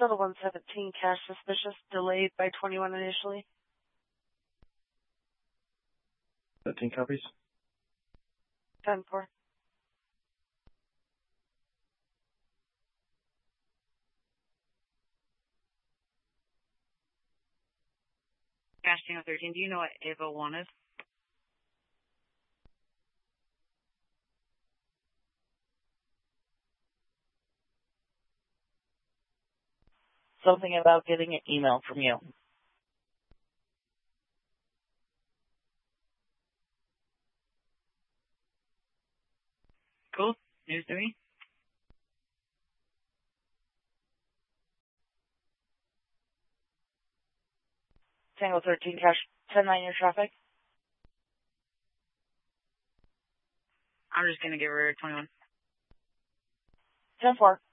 Total 117, cash suspicious, delayed by 21 initially. 13 copies. 10-4. Cash Tango 13, do you know what Ava 1 is? Something about getting an email from you. Cool. News to me. Tango 13, cash 10-9 your traffic. I'm just going to give her 21. 10-4.